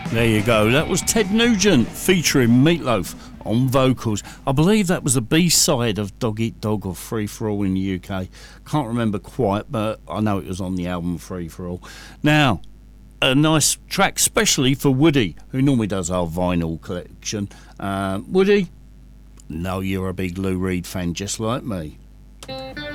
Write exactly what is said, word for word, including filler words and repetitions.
There you go. That was Ted Nugent featuring Meatloaf on vocals. I believe that was the B-side of Dog Eat Dog or Free For All in the U K. Can't remember quite, but I know it was on the album Free For All. Now, a nice track specially for Woody, who normally does our vinyl collection. Uh, Woody, know you're a big Lou Reed fan just like me.